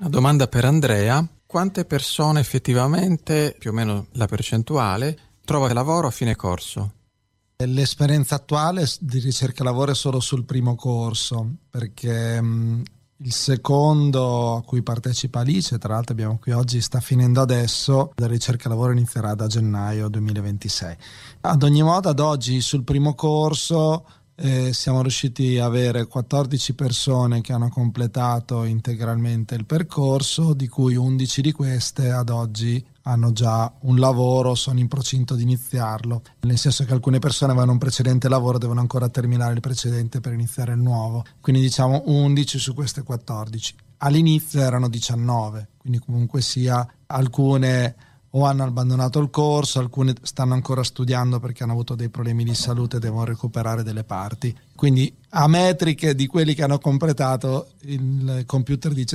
Una domanda per Andrea: quante persone effettivamente, più o meno la percentuale, trova lavoro a fine corso? L'esperienza attuale di ricerca lavoro è solo sul primo corso, perché il secondo a cui partecipa Alice, tra l'altro abbiamo qui oggi, sta finendo adesso, la ricerca lavoro inizierà da gennaio 2026. Ad ogni modo, ad oggi sul primo corso siamo riusciti a avere 14 persone che hanno completato integralmente il percorso, di cui 11 di queste ad oggi hanno già un lavoro, sono in procinto di iniziarlo, nel senso che alcune persone avevano un precedente lavoro, devono ancora terminare il precedente per iniziare il nuovo, quindi diciamo 11 su queste 14. All'inizio erano 19, quindi comunque sia alcune o hanno abbandonato il corso, alcune stanno ancora studiando perché hanno avuto dei problemi di salute e devono recuperare delle parti. Quindi a metriche di quelli che hanno completato il computer dice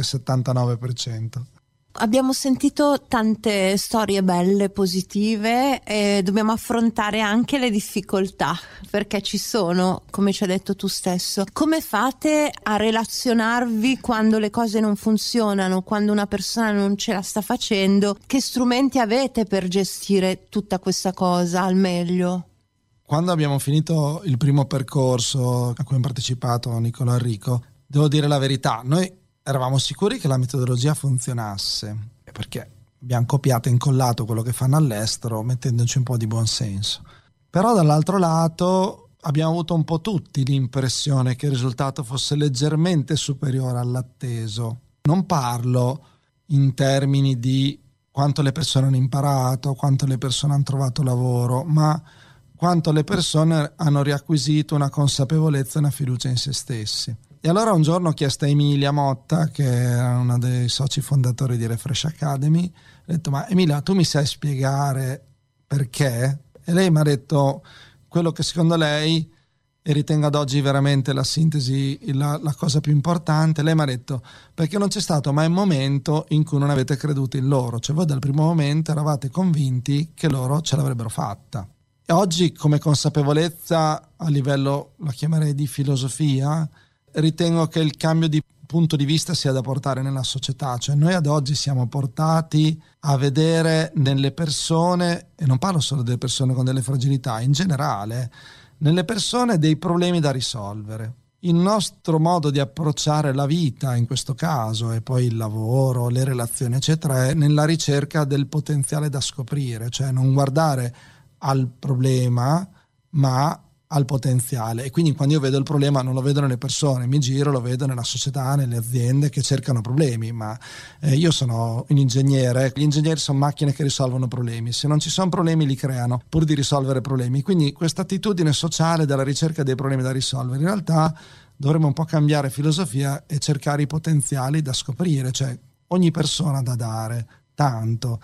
79%. Abbiamo sentito tante storie belle, positive, e dobbiamo affrontare anche le difficoltà, perché ci sono, come ci hai detto tu stesso. Come fate a relazionarvi quando le cose non funzionano, quando una persona non ce la sta facendo? Che strumenti avete per gestire tutta questa cosa al meglio? Quando abbiamo finito il primo percorso a cui hanno partecipato Nicola e Enrico, devo dire la verità, noi eravamo sicuri che la metodologia funzionasse, perché abbiamo copiato e incollato quello che fanno all'estero mettendoci un po' di buonsenso. Però dall'altro lato abbiamo avuto un po' tutti l'impressione che il risultato fosse leggermente superiore all'atteso. Non parlo in termini di quanto le persone hanno imparato, quanto le persone hanno trovato lavoro, ma quanto le persone hanno riacquisito una consapevolezza e una fiducia in se stessi. E allora un giorno ho chiesto a Emilia Motta, che è una dei soci fondatori di Refresh Academy, ho detto: ma Emilia, tu mi sai spiegare perché? E lei mi ha detto quello che secondo lei, e ritengo ad oggi veramente la sintesi, la cosa più importante. Lei mi ha detto: perché non c'è stato mai un momento in cui non avete creduto in loro, cioè voi dal primo momento eravate convinti che loro ce l'avrebbero fatta. E oggi, come consapevolezza a livello, la chiamerei di filosofia, ritengo che il cambio di punto di vista sia da portare nella società, cioè noi ad oggi siamo portati a vedere nelle persone, e non parlo solo delle persone con delle fragilità, in generale, nelle persone dei problemi da risolvere. Il nostro modo di approcciare la vita, in questo caso, e poi il lavoro, le relazioni, eccetera, è nella ricerca del potenziale da scoprire, cioè non guardare al problema, ma al potenziale. E quindi quando io vedo il problema non lo vedo nelle persone, mi giro, lo vedo nella società, nelle aziende che cercano problemi. Ma io sono un ingegnere, gli ingegneri sono macchine che risolvono problemi, se non ci sono problemi li creano pur di risolvere problemi. Quindi questa attitudine sociale della ricerca dei problemi da risolvere, in realtà dovremmo un po' cambiare filosofia e cercare i potenziali da scoprire, cioè ogni persona da dare tanto,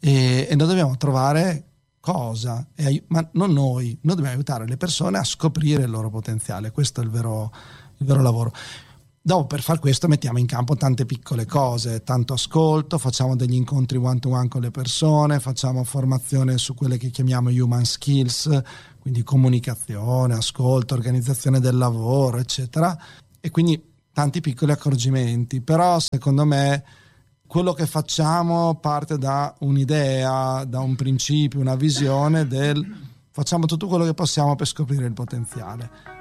e noi dobbiamo trovare cosa, ma non noi dobbiamo aiutare le persone a scoprire il loro potenziale. Questo è il vero lavoro. Dopo, per far questo, mettiamo in campo tante piccole cose, tanto ascolto, facciamo degli incontri one to one con le persone, facciamo formazione su quelle che chiamiamo human skills, quindi comunicazione, ascolto, organizzazione del lavoro, eccetera, e quindi tanti piccoli accorgimenti. Però secondo me quello che facciamo parte da un'idea, da un principio, una visione del facciamo tutto quello che possiamo per scoprire il potenziale.